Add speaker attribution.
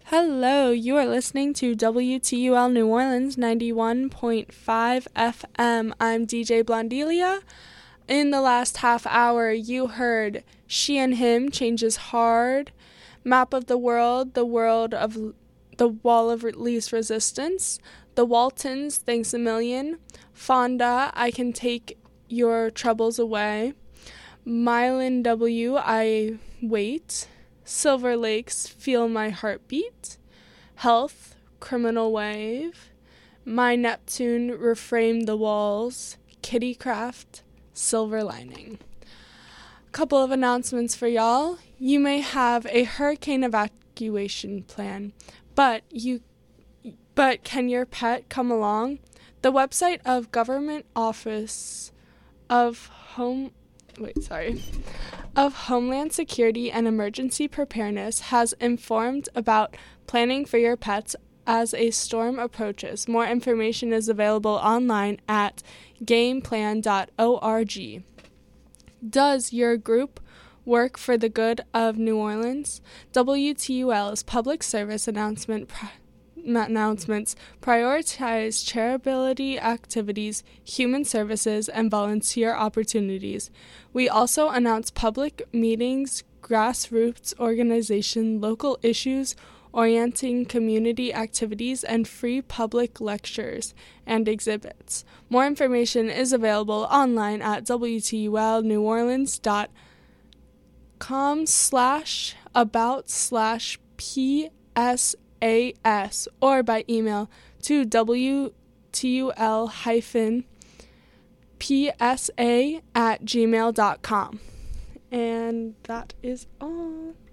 Speaker 1: Hello, you are listening to WTUL New Orleans 91.5 FM. I'm DJ Blondelia. In the last half hour, you heard She and Him Changes Hard, Map of the World of the Wall of Least Resistance, The Waltons, Thanks a Million, Fonda, I Can Take Your Troubles Away, Mylan W, I Wait, Silver Lakes, Feel My Heartbeat, Health, Criminal Wave, My Neptune, Reframe the Walls, Kittycraft, Silver Lining. A couple of announcements for y'all. You may have a hurricane evacuation plan, but can your pet come along? The website of Government Office of Homeland Security and Emergency Preparedness has informed about planning for your pets as a storm approaches. More information is available online at gameplan.org. Does your group work for the good of New Orleans? WTUL's public service announcements prioritize charitability activities, human services, and volunteer opportunities. We also announce public meetings, grassroots organization, local issues, orienting community activities, and free public lectures and exhibits. More information is available online at wtulneworleans.com/about/PSAS or by email to wtul-psa@gmail.com. And that is all.